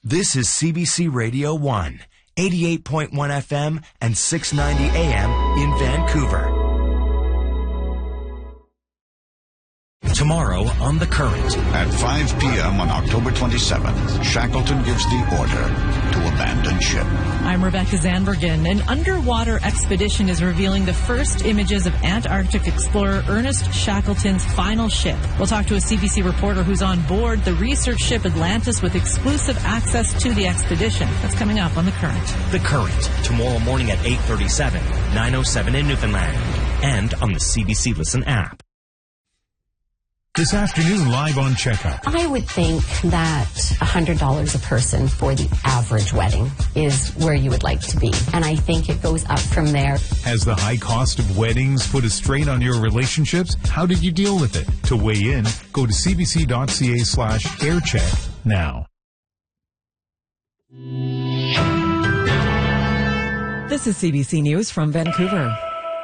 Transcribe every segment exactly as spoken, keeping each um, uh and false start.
This is C B C Radio one, eighty-eight point one F M and six ninety A M in Vancouver. Tomorrow on The Current. At five p.m. on October twenty-seventh, Shackleton gives the order to abandon ship. I'm Rebecca Zandbergen. An underwater expedition is revealing the first images of Antarctic explorer Ernest Shackleton's final ship. We'll talk to a C B C reporter who's on board the research ship Atlantis with exclusive access to the expedition. That's coming up on The Current. The Current, tomorrow morning at eight thirty-seven, nine oh seven in Newfoundland, and on the C B C Listen app. This afternoon, live on Checkup. I would think that one hundred dollars a person for the average wedding is where you would like to be. And I think it goes up from there. Has the high cost of weddings put a strain on your relationships? How did you deal with it? To weigh in, go to cbc.ca slash aircheck now. This is C B C News from Vancouver.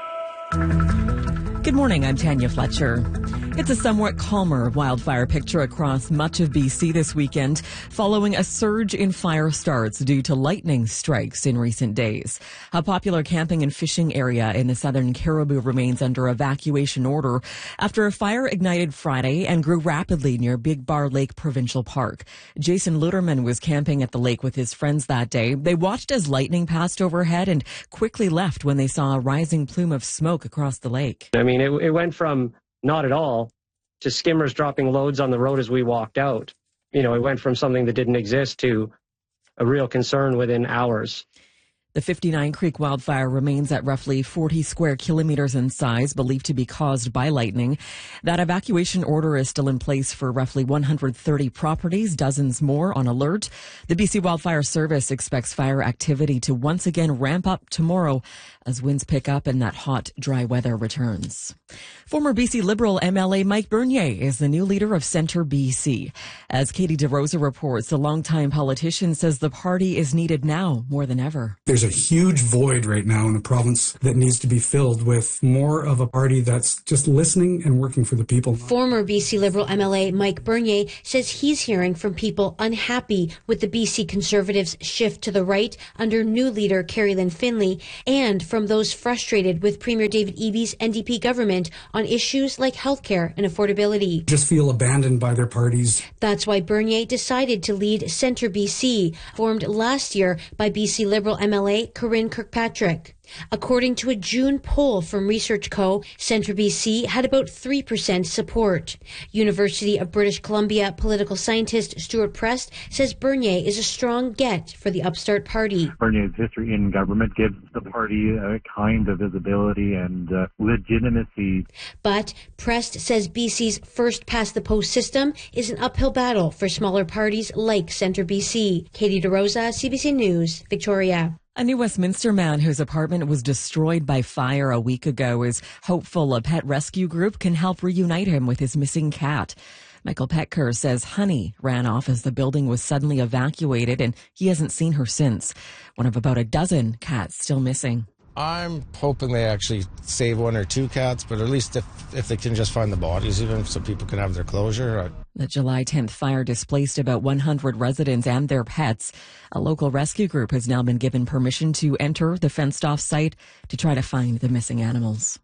Good morning, I'm Tanya Fletcher. It's a somewhat calmer wildfire picture across much of B C this weekend, following a surge in fire starts due to lightning strikes in recent days. A popular camping and fishing area in the southern Cariboo remains under evacuation order after a fire ignited Friday and grew rapidly near Big Bar Lake Provincial Park. Jason Luderman was camping at the lake with his friends that day. They watched as lightning passed overhead and quickly left when they saw a rising plume of smoke across the lake. I mean, it, it went from not at all to skimmers dropping loads on the road as we walked out. You know, it went from something that didn't exist to a real concern within hours. The fifty-nine Creek wildfire remains at roughly forty square kilometers in size, believed to be caused by lightning. That evacuation order is still in place for roughly one hundred thirty properties, dozens more on alert. The B C Wildfire Service expects fire activity to once again ramp up tomorrow as winds pick up and that hot, dry weather returns. Former B C Liberal M L A Mike Bernier is the new leader of Centre B C. As Katie DeRosa reports, the longtime politician says the party is needed now more than ever. There's a huge void right now in the province that needs to be filled with more of a party that's just listening and working for the people. Former B C Liberal M L A Mike Bernier says he's hearing from people unhappy with the B C Conservatives' shift to the right under new leader Carrie Lynn Finlay, and from those frustrated with Premier David Eby's N D P government on issues like healthcare and affordability. Just feel abandoned by their parties. That's why Bernier decided to lead Centre B C, formed last year by B C Liberal M L A Corinne Kirkpatrick. According to a June poll from Research Co., Centre B C had about three percent support. University of British Columbia political scientist Stuart Prest says Bernier is a strong get for the upstart party. Bernier's history in government gives the party a kind of visibility and uh, legitimacy. But Prest says B C's first past the post system is an uphill battle for smaller parties like Centre B C. Katie DeRosa, C B C News, Victoria. A New Westminster man whose apartment was destroyed by fire a week ago is hopeful a pet rescue group can help reunite him with his missing cat. Michael Petker says Honey ran off as the building was suddenly evacuated and he hasn't seen her since. One of about a dozen cats still missing. I'm hoping they actually save one or two cats, but at least if, if they can just find the bodies, even so people can have their closure. I... The July tenth fire displaced about one hundred residents and their pets. A local rescue group has now been given permission to enter the fenced-off site to try to find the missing animals.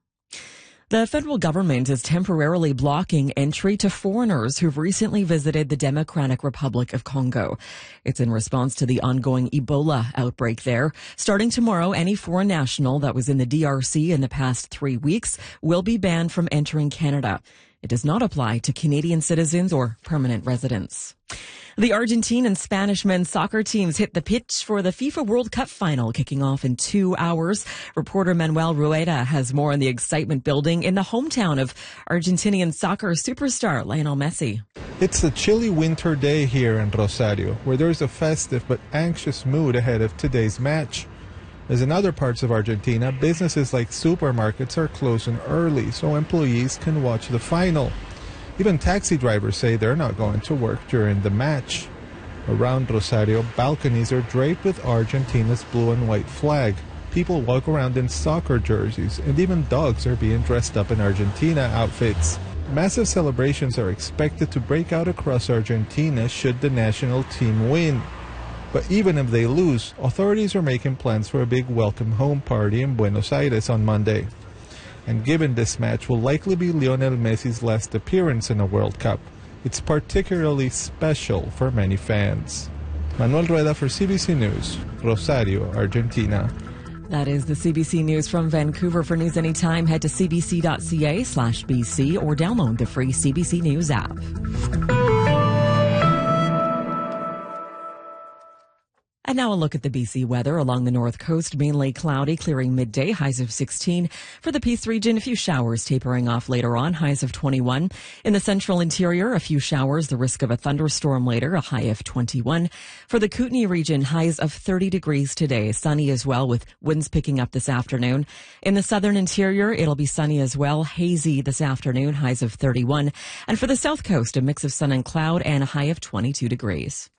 The federal government is temporarily blocking entry to foreigners who've recently visited the Democratic Republic of Congo. It's in response to the ongoing Ebola outbreak there. Starting tomorrow, any foreign national that was in the D R C in the past three weeks will be banned from entering Canada. It does not apply to Canadian citizens or permanent residents. The Argentine and Spanish men's soccer teams hit the pitch for the FIFA World Cup final, kicking off in two hours. Reporter Manuel Rueda has more on the excitement building in the hometown of Argentinian soccer superstar Lionel Messi. It's a chilly winter day here in Rosario, where there's a festive but anxious mood ahead of today's match. As in other parts of Argentina, businesses like supermarkets are closing early so employees can watch the final. Even taxi drivers say they're not going to work during the match. Around Rosario, balconies are draped with Argentina's blue and white flag. People walk around in soccer jerseys, and even dogs are being dressed up in Argentina outfits. Massive celebrations are expected to break out across Argentina should the national team win. But even if they lose, authorities are making plans for a big welcome home party in Buenos Aires on Monday. And given this match will likely be Lionel Messi's last appearance in a World Cup, it's particularly special for many fans. Manuel Rueda for C B C News, Rosario, Argentina. That is the C B C News from Vancouver. For news anytime, head to cbc.ca slash BC or download the free C B C News app. And now a look at the B C weather. Along the north coast, mainly cloudy, clearing midday, highs of sixteen. For the Peace region, a few showers tapering off later on, highs of twenty-one. In the central interior, a few showers, the risk of a thunderstorm later, a high of twenty-one. For the Kootenay region, highs of thirty degrees today, sunny as well with winds picking up this afternoon. In the southern interior, it'll be sunny as well, hazy this afternoon, highs of thirty-one. And for the south coast, a mix of sun and cloud and a high of twenty-two degrees.